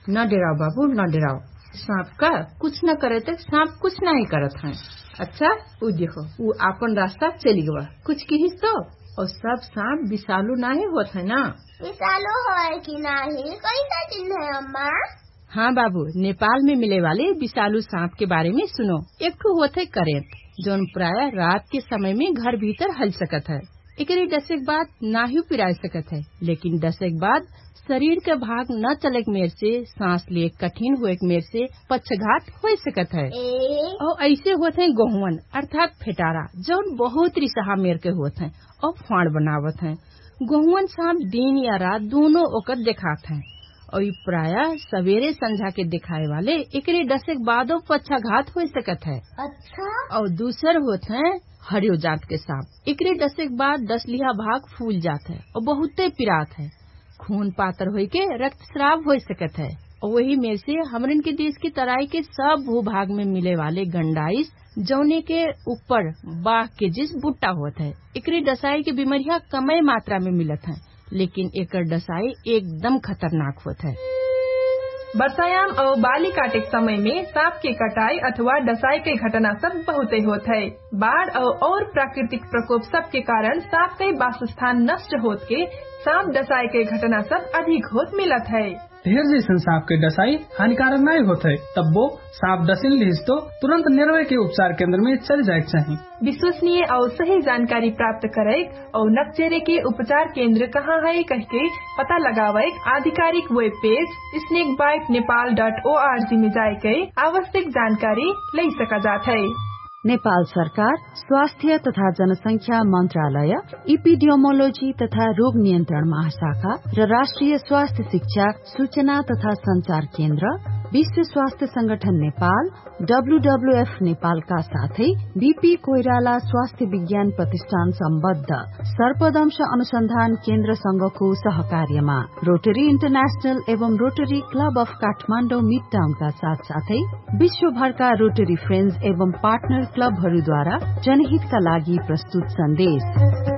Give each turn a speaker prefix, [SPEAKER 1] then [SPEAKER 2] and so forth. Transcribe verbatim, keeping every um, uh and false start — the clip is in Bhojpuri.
[SPEAKER 1] न डराओ बाबू, न डराओ। सांप का कुछ न करे तक सांप कुछ नहीं करत है। अच्छा वो देखो, वो अपन रास्ता चली गवा, कुछ की तो और सब सांप विषालु नहीं होत है ना।
[SPEAKER 2] विषालु है कि नहीं, कैसा चिन्ह है अम्मा?
[SPEAKER 1] हाँ बाबू, नेपाल में मिले वाले विषालु सांप के बारे में सुनो। एक ठो होते करेंट, जो प्राय रात के समय में घर भीतर हल सकत है। एकरे डसे के बाद नाहियो पिरा सकत है, लेकिन डसे के बाद शरीर के भाग न चले के मेर से सांस लिए कठिन हुए के मेर से पक्षघात हो सकत है। और ऐसे होते हैं गोहुवन अर्थात फेटारा, जो बहुत रिसहा मेर के होते हैं और फाड़ बनावत हैं। गोहुवन सांप दिन या रात दोनों ओकर दिखात हैं और प्राय सवेरे संझा के दिखाए वाले एकरे डसे के बादो पक्षाघात हो सकत है।
[SPEAKER 2] अच्छा।
[SPEAKER 1] और दूसर होते हैं हरियो जात के सांप, एकरे डसे के बाद डसलिया भाग फूल जात है और बहुते पिरात है। खून पातर होई के रक्तस्राव हो सकत है। और वही में से हमरन के देश की तराई के सब भूभाग में मिले वाले गंडाइस, जौने के ऊपर बाघ के जिस बुट्टा होता है, एकरे डसाई के बीमारियां कम मात्रा में मिलत है, लेकिन एकर डसाई एकदम खतरनाक होता है।
[SPEAKER 3] बरसायाम और बाली काटे के समय में सांप के कटाई अथवा डसाई के घटना सब बहुते होत है। बाढ़ और, और प्राकृतिक प्रकोप सब के कारण सांप के वासस्थान नष्ट होत के सांप डसाई के घटना सब अधिक होत मिलत है।
[SPEAKER 4] ढेर जैसन सांप के डसाई हानिकारक नहीं होते, तब वो सांप डसिन लिहिस तो तुरंत निर्भय के उपचार केंद्र में चल जाए चाहिए।
[SPEAKER 3] विश्वसनीय और सही जानकारी प्राप्त करे और नकचेरे के उपचार केंद्र कहाँ है कह के पता लगावे आधिकारिक web page snake bite Nepal dot O R G में जाए के आवश्यक जानकारी ले सका जात है।
[SPEAKER 5] नेपाल सरकार स्वास्थ्य तथा जनसंख्या मंत्रालय, इपिडियोमोलोजी तथा रोग नियन्त्रण महाशाखा र राष्ट्रिय स्वास्थ्य शिक्षा सूचना तथा संचार केन्द्र, विश्व स्वास्थ्य संगठन नेपाल, डब्ल्यूडब्ल्यूएफ नेपालका साथै बीपी कोइराला स्वास्थ्य विज्ञान प्रतिष्ठान सम्बद्ध सर्पदंश अनुसन्धान केन्द्र संघको सहकार्यमा रोटरी इन्टरनेशनल एवं रोटरी क्लब अफ काठमाडौँ मिड टाउनका साथ साथै विश्वभरका रोटरी फ्रेन्ड्स एवं पार्टनर क्लबहरूद्वारा जनहितका लागि प्रस्तुत सन्देश।